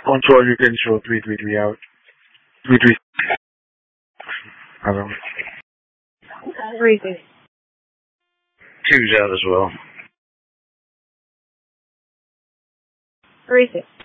Control, you can show 333 out. 33. Hello. 3-6. Two's out as well. 3-6.